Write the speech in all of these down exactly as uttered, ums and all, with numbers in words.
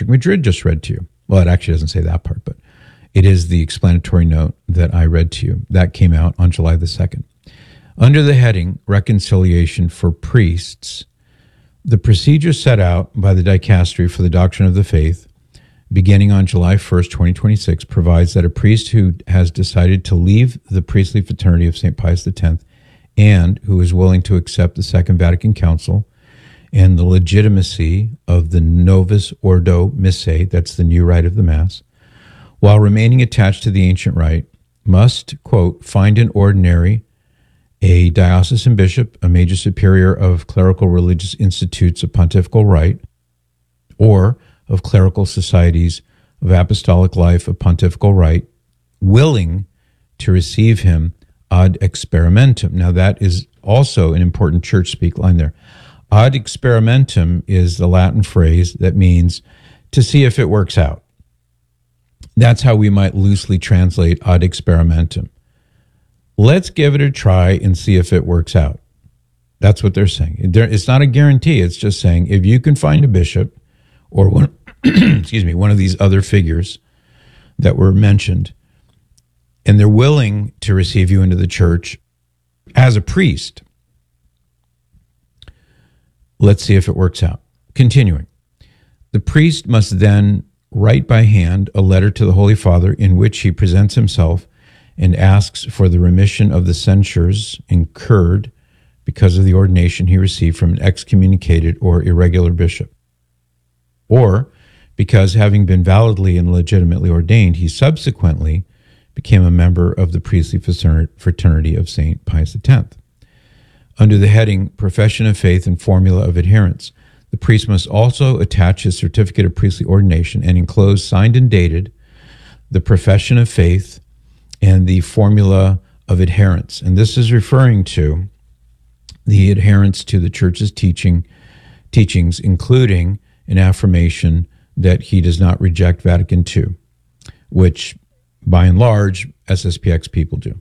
Patrick Madrid just read to you. Well, it actually doesn't say that part, but it is the explanatory note that I read to you. That came out on July the second. Under the heading, Reconciliation for Priests, the procedure set out by the Dicastery for the Doctrine of the Faith, beginning on July first, twenty twenty-six, provides that a priest who has decided to leave the priestly fraternity of Saint Pius X and who is willing to accept the Second Vatican Council and the legitimacy of the Novus Ordo Missae, that's the new rite of the Mass, while remaining attached to the ancient rite, must, quote, find an ordinary, a diocesan bishop, a major superior of clerical religious institutes of pontifical rite, or of clerical societies of apostolic life of pontifical rite, willing to receive him ad experimentum. Now that is also an important church speak line there. Ad experimentum is the Latin phrase that means to see if it works out. That's how we might loosely translate ad experimentum. Let's give it a try and see if it works out. That's what they're saying. It's not a guarantee. It's just saying if you can find a bishop or one, excuse me, one of these other figures that were mentioned, and they're willing to receive you into the church as a priest, let's see if it works out. Continuing. The priest must then write by hand a letter to the Holy Father in which he presents himself and asks for the remission of the censures incurred because of the ordination he received from an excommunicated or irregular bishop, or because, having been validly and legitimately ordained, he subsequently became a member of the priestly fraternity of Saint Pius X. Under the heading Profession of Faith and Formula of Adherence, the priest must also attach his certificate of priestly ordination and enclose, signed and dated, the profession of faith and the formula of adherence. And this is referring to the adherence to the church's teaching, teachings, including an affirmation that he does not reject Vatican Two, which by and large S S P X people do.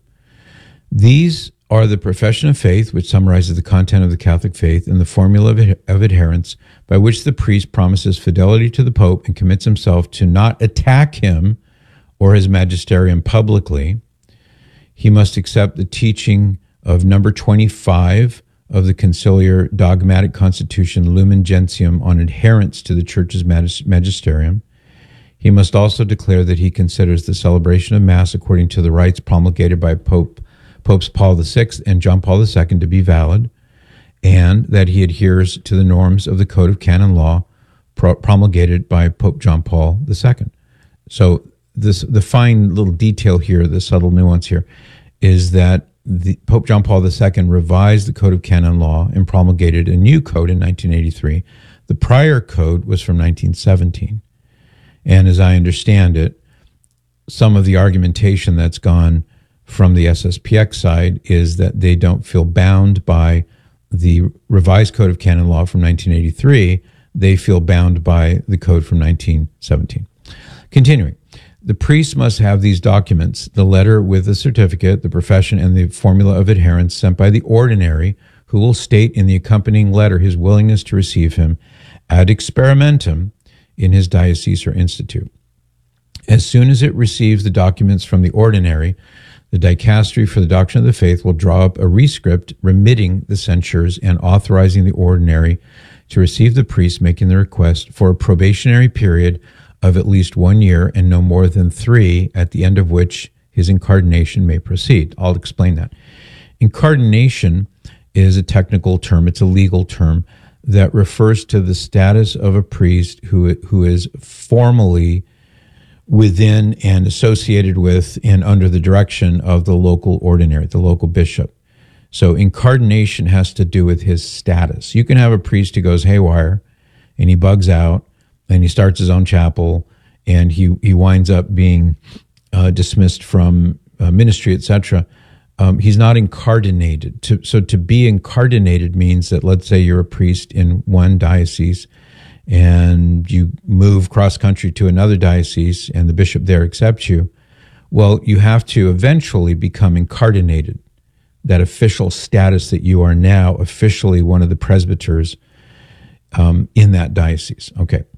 These are the profession of faith, which summarizes the content of the Catholic faith, and the formula of, ad- of adherence by which the priest promises fidelity to the Pope and commits himself to not attack him or his magisterium publicly. He must accept the teaching of number twenty-five of the Conciliar Dogmatic Constitution Lumen Gentium on adherence to the Church's magis- magisterium. He must also declare that he considers the celebration of Mass according to the rites promulgated by Pope Popes Paul the Sixth and John Paul the Second to be valid, and that he adheres to the norms of the Code of Canon Law pro- promulgated by Pope John Paul the Second. So this, the fine little detail here, the subtle nuance here, is that the Pope John Paul the Second revised the Code of Canon Law and promulgated a new code in nineteen eighty-three. The prior code was from nineteen seventeen. And as I understand it, some of the argumentation that's gone from the S S P X side is that they don't feel bound by the revised Code of Canon Law from nineteen eighty-three. They feel bound by the code from nineteen seventeen. Continuing. The priest must have these documents, the letter with the certificate, the profession, and the formula of adherence sent by the ordinary, who will state in the accompanying letter his willingness to receive him ad experimentum in his diocese or institute. As soon as it receives the documents from the ordinary, the Dicastery for the Doctrine of the Faith will draw up a rescript remitting the censures and authorizing the ordinary to receive the priest making the request for a probationary period of at least one year and no more than three, at the end of which his incardination may proceed. I'll explain that. Incardination is a technical term. It's a legal term that refers to the status of a priest who who is formally within and associated with and under the direction of the local ordinary, the local bishop. So incardination has to do with his status. You can have a priest who goes haywire and he bugs out and he starts his own chapel and he, he winds up being uh, dismissed from uh, ministry, et cetera. Um, he's not incardinated. To, so to be incardinated means that, let's say you're a priest in one diocese and you move cross-country to another diocese and the bishop there accepts you. Well, you have to eventually become incardinated, that official status that you are now officially one of the presbyters um, in that diocese. Okay.